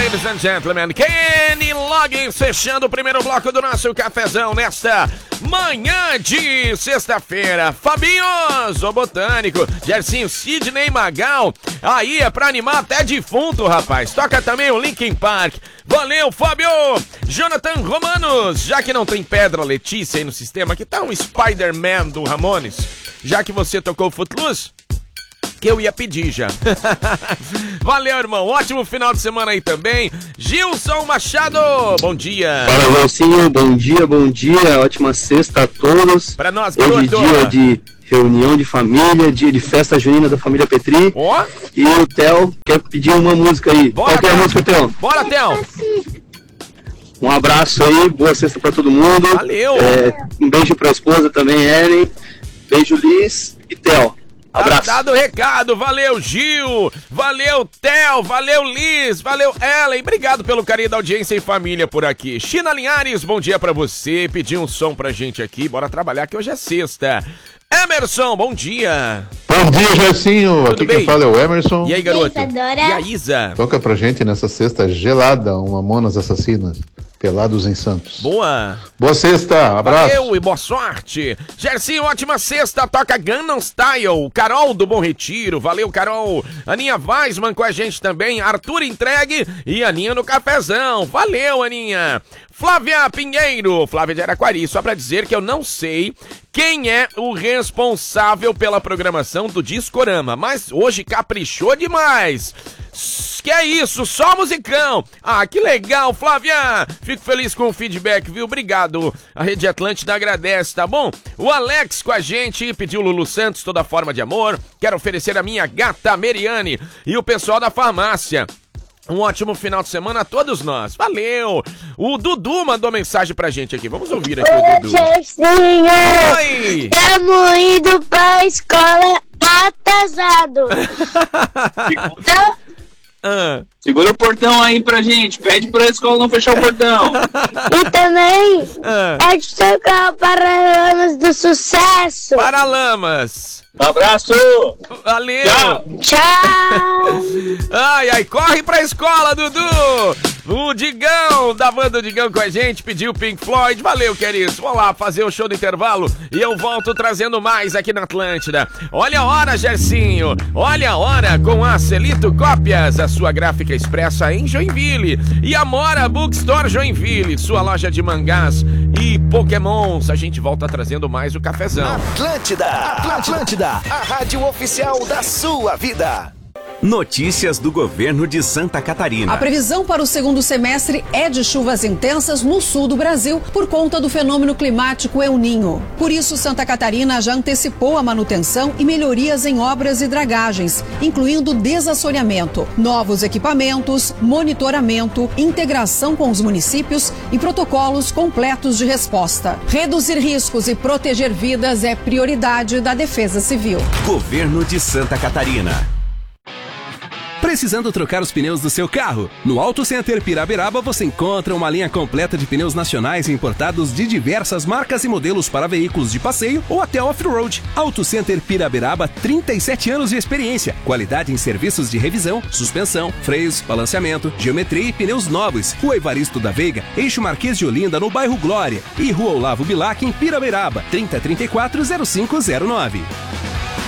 ladies and gentlemen. Kenny Loggins fechando o primeiro bloco do nosso cafezão nesta manhã de sexta-feira. Fabinhos, o botânico. Gersinho, Sidney Magal. Aí é pra animar até defunto, rapaz. Toca também o Linkin Park. Valeu, Fábio! Jonathan Romanos, já que não tem Pedra Letícia aí no sistema, que tá um Spider-Man do Ramones, já que você tocou Footloose, que eu ia pedir já. Valeu, irmão. Ótimo final de semana aí também. Gilson Machado, bom dia. Fala, Valcinho. Bom dia. Ótima sexta a todos. Pra nós, hoje dia de reunião de família, dia de festa junina da família Petri. Ó. E o Theo quer pedir uma música aí. Bora, qual que é a música, Theo? Bora, Theo. Um abraço aí, boa sexta pra todo mundo. Valeu. Um beijo pra esposa também, Ellen. Beijo, Liz e Theo. Abraço. Dado o recado, valeu Gil, valeu Theo, valeu Liz, valeu Ellen, obrigado pelo carinho da audiência e família por aqui. China Linhares, bom dia pra você, pediu um som pra gente aqui, bora trabalhar que hoje é sexta. Emerson, bom dia. Bom dia, Gersinho, aqui quem fala é o Emerson. E aí, garoto? E a Isa? Toca pra gente nessa sexta gelada, um Mamonas Assassinas. Pelados em Santos. Boa. Boa sexta, abraço. Valeu e boa sorte. Gersinho, ótima sexta, toca Gangnam Style. Carol do Bom Retiro, valeu Carol. Aninha Weisman com a gente também, Arthur Entregue e Aninha no cafezão. Valeu, Aninha. Flávia Pinheiro, Flávia de Araquari, só pra dizer que eu não sei quem é o responsável pela programação do Discorama, mas hoje caprichou demais. Que é isso, só musicão. Ah, que legal, Flávia. Fico feliz com o feedback, viu? Obrigado. A Rede Atlântida agradece, tá bom? O Alex com a gente pediu Lulu Santos, Toda Forma de Amor. Quero oferecer a minha gata Meriane e o pessoal da farmácia. Um ótimo final de semana a todos nós. Valeu! O Dudu mandou mensagem pra gente aqui. Vamos ouvir aqui o Dudu. Oi! Tamo indo pra escola atrasado. Segura o portão aí pra gente. Pede pra escola não fechar o portão. E também é de tocar Paralamas do Sucesso. Paralamas. Um abraço. Valeu. Tchau. Ai, corre pra escola, Dudu. O Digão, da banda Digão com a gente, pediu Pink Floyd. Valeu, queridos. Vamos lá fazer o show do intervalo e eu volto trazendo mais aqui na Atlântida. Olha a hora, Gersinho. Olha a hora com a Celito Cópias, a sua gráfica expressa em Joinville. E Amora Bookstore Joinville, sua loja de mangás e pokémons. A gente volta trazendo mais o cafezão. Atlântida, a rádio oficial da sua vida. Notícias do governo de Santa Catarina. A previsão para o segundo semestre é de chuvas intensas no sul do Brasil por conta do fenômeno climático El Niño. Por isso, Santa Catarina já antecipou a manutenção e melhorias em obras e dragagens, incluindo desassoreamento, novos equipamentos, monitoramento, integração com os municípios e protocolos completos de resposta. Reduzir riscos e proteger vidas é prioridade da Defesa Civil. Governo de Santa Catarina. Precisando trocar os pneus do seu carro? No Auto Center Pirabiraba você encontra uma linha completa de pneus nacionais e importados de diversas marcas e modelos para veículos de passeio ou até off-road. Auto Center Pirabiraba, 37 anos de experiência. Qualidade em serviços de revisão, suspensão, freios, balanceamento, geometria e pneus novos. Rua Evaristo da Veiga, Eixo Marquês de Olinda, no bairro Glória. E Rua Olavo Bilac, em Pirabiraba, 3034-0509.